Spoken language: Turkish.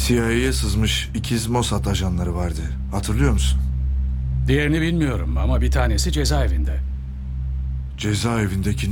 CIA'ye sızmış ikiz Mossad ajanları vardı. Hatırlıyor musun? Diğerini bilmiyorum ama bir tanesi cezaevinde. Cezaevindeki